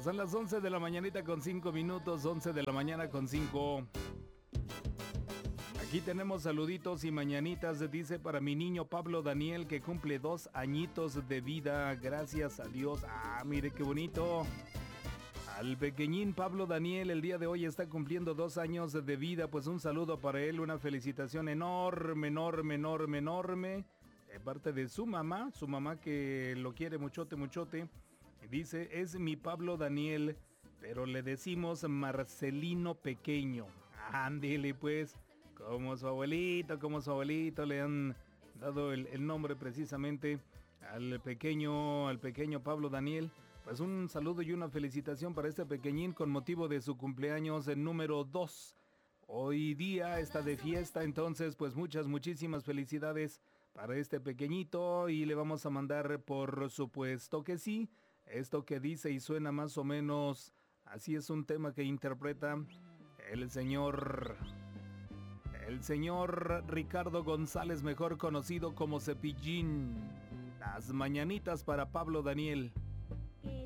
Son las 11 de la mañanita con 5 minutos, 11 de la mañana con 5. Aquí tenemos saluditos y mañanitas, dice para mi niño Pablo Daniel que cumple 2 añitos de vida, gracias a Dios. Ah, mire qué bonito. Al pequeñín Pablo Daniel el día de hoy está cumpliendo 2 años de vida, pues un saludo para él, una felicitación enorme, enorme, enorme, enorme, de parte de su mamá que lo quiere muchote, muchote. Dice, es mi Pablo Daniel, pero le decimos Marcelino Pequeño. Ándele pues, como su abuelito, le han dado el nombre precisamente al pequeño Pablo Daniel. Pues un saludo y una felicitación para este pequeñín con motivo de su cumpleaños número 2. Hoy día está de fiesta, entonces pues muchísimas felicidades para este pequeñito y le vamos a mandar por supuesto que sí, esto que dice y suena más o menos, así es un tema que interpreta el señor Ricardo González, mejor conocido como Cepillín. Las mañanitas para Pablo Daniel.